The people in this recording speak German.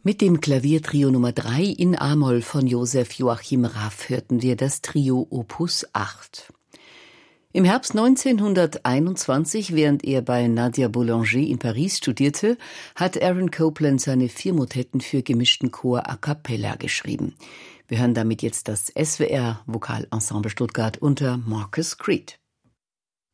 Mit dem Klaviertrio Nummer 3 in A-Moll von Josef Joachim Raff hörten wir das Trio Opus 8. Im Herbst 1921, während er bei Nadia Boulanger in Paris studierte, hat Aaron Copland seine 4 Motetten für gemischten Chor a cappella geschrieben. Wir hören damit jetzt das SWR Vokalensemble Stuttgart unter Marcus Creed.